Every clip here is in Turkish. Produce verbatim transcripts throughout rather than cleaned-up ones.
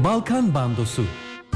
Balkan Bandosu.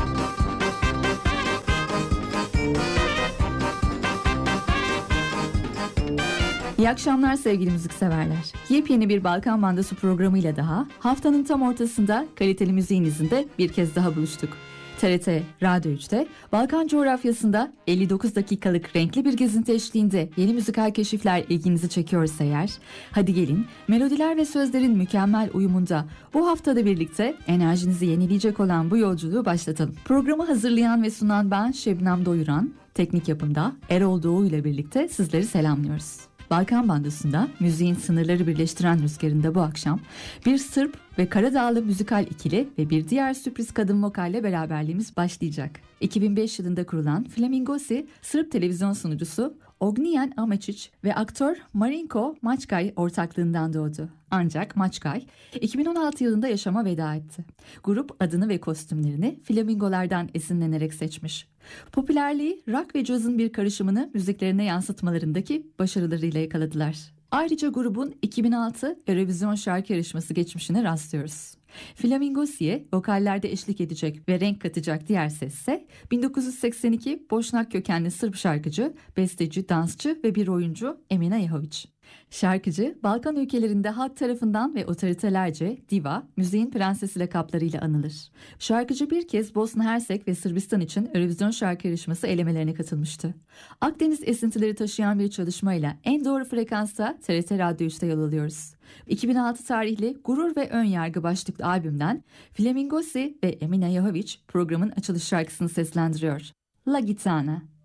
İyi akşamlar sevgili müzikseverler. Yepyeni bir Balkan Bandosu programıyla daha haftanın tam ortasında kaliteli müziğin izinde bir kez daha buluştuk. T R T Radyo üçte Balkan coğrafyasında elli dokuz dakikalık renkli bir gezinti eşliğinde yeni müzikal keşifler ilginizi çekiyorsa eğer, hadi gelin melodiler ve sözlerin mükemmel uyumunda bu haftada birlikte enerjinizi yenileyecek olan bu yolculuğu başlatalım. Programı hazırlayan ve sunan ben Şebnem Doyuran, teknik yapımda Erol Doğu ile birlikte sizleri selamlıyoruz. Balkan Bandosu'nda müziğin sınırları birleştiren rüzgarında bu akşam bir Sırp ve Karadağlı müzikal ikili ve bir diğer sürpriz kadın vokalle beraberliğimiz başlayacak. iki bin beş yılında kurulan Flamingosi, Sırp televizyon sunucusu Ognjen Amačić ve aktör Marinko Mačkaj ortaklığından doğdu. Ancak Mačkaj iki bin on altı yılında yaşama veda etti. Grup adını ve kostümlerini flamingolardan esinlenerek seçmiş. Popülerliği rock ve cazın bir karışımını müziklerine yansıtmalarındaki başarılarıyla yakaladılar. Ayrıca grubun iki bin altı Eurovision şarkı yarışması geçmişine rastlıyoruz. Flamingosi'ye vokallerde eşlik edecek ve renk katacak diğer sesse bin dokuz yüz seksen iki Boşnak kökenli Sırp şarkıcı, besteci, dansçı ve bir oyuncu Emina Jahović. Şarkıcı, Balkan ülkelerinde halk tarafından ve otoritelerce diva, müziğin prensesi lakaplarıyla anılır. Şarkıcı bir kez Bosna Hersek ve Sırbistan için Eurovision şarkı yarışması elemelerine katılmıştı. Akdeniz esintileri taşıyan bir çalışmayla en doğru frekansta T R T Radyo üçte yol alıyoruz. iki bin altı tarihli Gurur ve Önyargı başlıklı albümden Flamingosi ve Emina Jahović programın açılış şarkısını seslendiriyor. La Gitana.